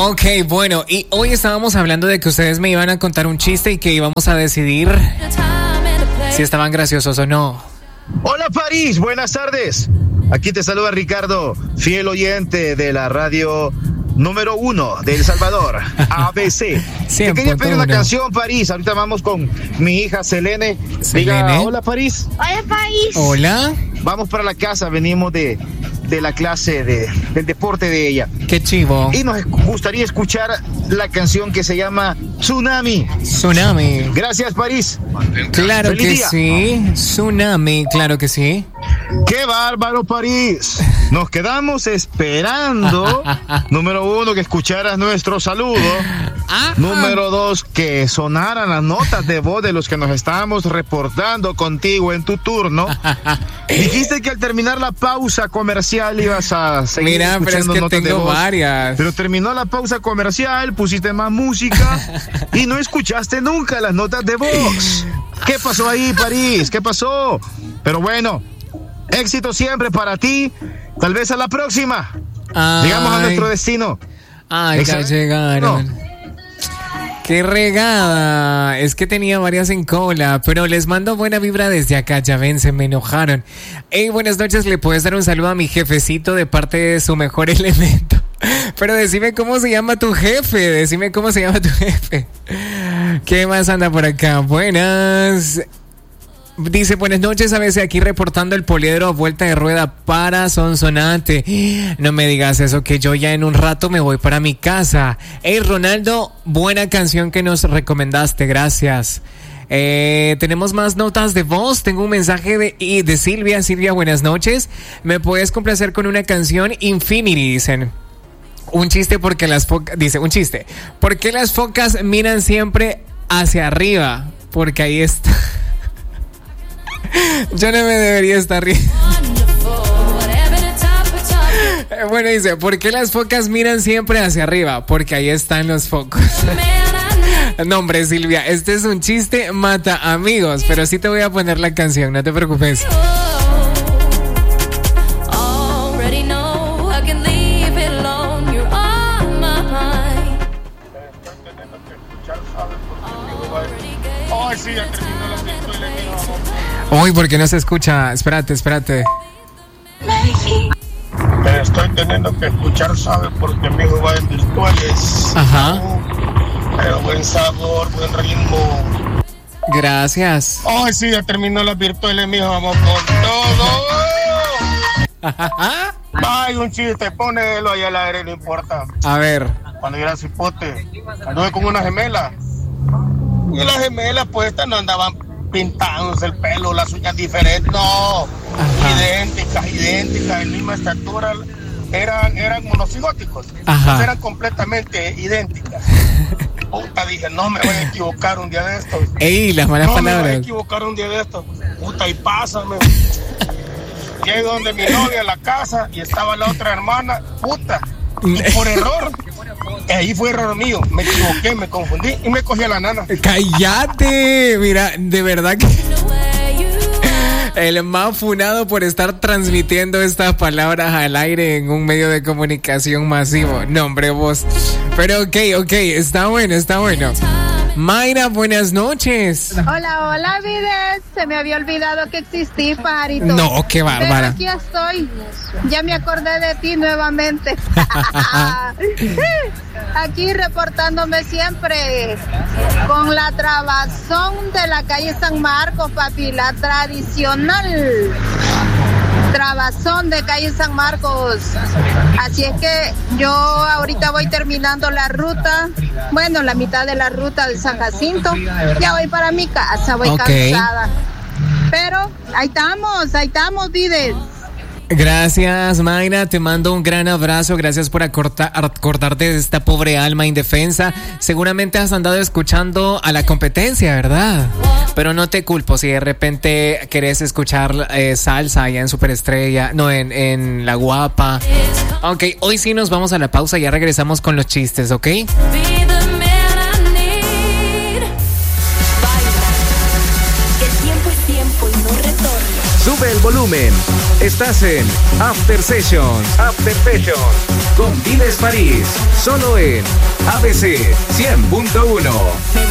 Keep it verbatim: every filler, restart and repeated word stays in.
Ok, bueno, y hoy estábamos hablando de que ustedes me iban a contar un chiste y que íbamos a decidir si estaban graciosos o no. Hola París, buenas tardes. Aquí te saluda Ricardo, fiel oyente de la radio número uno de El Salvador, A B C. Te quería pedir una canción, París. Ahorita vamos con mi hija Selene. Selene. Diga, hola París. Hola París. Hola. Vamos para la casa, venimos de, de la clase de, del deporte de ella. Qué chivo. Y nos gustaría escuchar la canción que se llama Tsunami. Tsunami. Gracias, París. Claro Feliz que día. sí. Tsunami, claro que sí. ¡Qué bárbaro, París! Nos quedamos esperando, número uno, que escucharas nuestro saludo. Ajá. Número dos, que sonaran las notas de voz de los que nos estábamos reportando contigo en tu turno. Dijiste que al terminar la pausa comercial ibas a seguir Mira, pero es escuchando que notas de tengo voz. varias. Pero terminó la pausa comercial, pusiste más música y no escuchaste nunca las notas de voz. ¿Qué pasó ahí, París? ¿Qué pasó? Pero bueno, éxito siempre para ti. Tal vez a la próxima. Ay. Llegamos a nuestro destino. Ay, ya Excelente. llegaron. No. Qué regada. Es que tenía varias en cola, pero les mando buena vibra desde acá. Ya ven, se me enojaron. Hey, buenas noches. ¿Le puedes dar un saludo a mi jefecito de parte de su mejor elemento? Pero decime cómo se llama tu jefe. Decime cómo se llama tu jefe. ¿Qué más anda por acá? Buenas. Dice, buenas noches, a veces aquí reportando el poliedro a vuelta de rueda para Sonsonate. No me digas eso, que yo ya en un rato me voy para mi casa. Hey, Ronaldo, buena canción que nos recomendaste, gracias. Eh, tenemos más notas de voz. Tengo un mensaje de, de Silvia. Silvia, buenas noches. ¿Me puedes complacer con una canción? Infinity, dicen. Un chiste porque las focas... Dice, un chiste. ¿Por qué las focas miran siempre hacia arriba? Porque ahí está... Yo no me debería estar riendo. Bueno, dice, ¿por qué las focas miran siempre hacia arriba? Porque ahí están los focos. No, hombre, Silvia, este es un chiste mata amigos, pero sí te voy a poner la canción, no te preocupes. Ay, sí, ya terminó la película. Uy, ¿por qué no se escucha? Espérate, espérate. Te estoy teniendo que escuchar, ¿sabes? Porque mi hijo va en virtuales. Ajá. Pero buen sabor, buen ritmo. Gracias. Ay, sí, ya terminó las virtuales, mijo. Vamos con todo. Ay, un chiste, ponelo ahí al aire, no importa. A ver. Cuando yo era cipote, anduve con una gemela. Y las gemelas, pues, estas no andaban pintándose el pelo, las uñas diferentes, no. Ajá. Idénticas, idénticas, de misma estatura. Eran, eran monocigóticos. Ajá. Eran completamente idénticas. Puta, dije, no me voy a equivocar un día de estos. Ey, las malas no palabras. No me voy a equivocar un día de estos. Puta, y pásame. Llego donde mi novia a la casa y estaba la otra hermana. Puta, y por error, ahí fue error mío. Me equivoqué, me confundí y me cogí a la nana. ¡Cállate! Mira, de verdad que... El más funado por estar transmitiendo estas palabras al aire en un medio de comunicación masivo. No, hombre, vos. Pero ok, ok, está bueno, está bueno. Mayra, buenas noches. Hola, hola, Vides. Se me había olvidado que existí, pajarito. No, qué bárbara. Pero aquí estoy. Ya me acordé de ti nuevamente. Aquí reportándome siempre con la trabazón de la calle San Marcos, papi, la tradicional trabazón de calle San Marcos. Así es que yo ahorita voy terminando la ruta, bueno, la mitad de la ruta de San Jacinto. Ya voy para mi casa, voy okay. cansada. Pero ahí estamos, ahí estamos, Vides. Gracias, Mayra, te mando un gran abrazo, gracias por acortar, acordarte de esta pobre alma indefensa. Seguramente has andado escuchando a la competencia, ¿verdad? Pero no te culpo si de repente querés escuchar eh, salsa allá en Superestrella, no, en, en La Guapa. Ok, hoy sí nos vamos a la pausa, ya regresamos con los chistes, ¿ok? Sube el volumen. Estás en After Sessions. After Sessions. Con Vives París. Solo en A B C cien punto uno.